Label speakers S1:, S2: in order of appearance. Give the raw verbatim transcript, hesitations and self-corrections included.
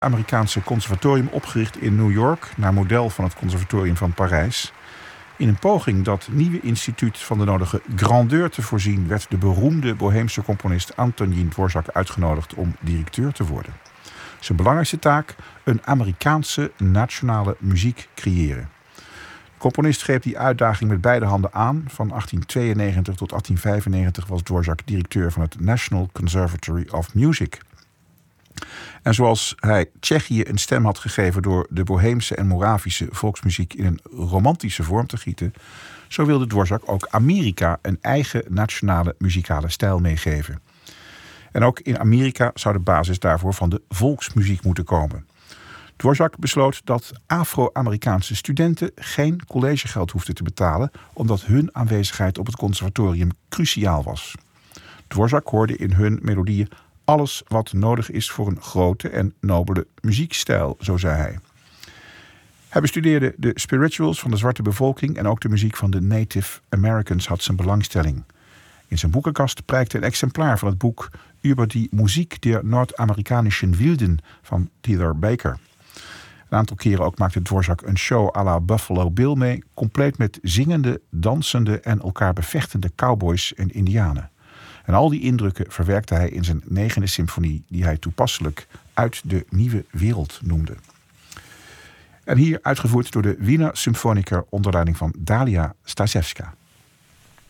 S1: Amerikaanse conservatorium opgericht in New York, naar model van het conservatorium van Parijs. In een poging dat nieuwe instituut van de nodige grandeur te voorzien, werd de beroemde Boheemse componist Antonín Dvořák uitgenodigd om directeur te worden. Zijn belangrijkste taak: een Amerikaanse nationale muziek creëren. De componist greep die uitdaging met beide handen aan. Van achttien tweeënnegentig tot achttien vijfennegentig was Dvořák directeur van het National Conservatory of Music. En zoals hij Tsjechië een stem had gegeven door de Boheemse en Moravische volksmuziek in een romantische vorm te gieten, zo wilde Dvořák ook Amerika een eigen nationale muzikale stijl meegeven. En ook in Amerika zou de basis daarvoor van de volksmuziek moeten komen. Dvořák besloot dat Afro-Amerikaanse studenten geen collegegeld hoefden te betalen, omdat hun aanwezigheid op het conservatorium cruciaal was. Dvořák hoorde in hun melodieën alles wat nodig is voor een grote en nobele muziekstijl, zo zei hij. Hij bestudeerde de spirituals van de zwarte bevolking en ook de muziek van de Native Americans had zijn belangstelling. In zijn boekenkast prijkte een exemplaar van het boek Über die Musik der Nordamerikanischen Wilden van Theodore Baker. Een aantal keren ook maakte Dvořák een show à la Buffalo Bill mee, compleet met zingende, dansende en elkaar bevechtende cowboys en indianen. En al die indrukken verwerkte hij in zijn negende symfonie, die hij toepasselijk Uit de Nieuwe Wereld noemde. En hier uitgevoerd door de Wiener Symfoniker onder leiding van Dalia Stasevska.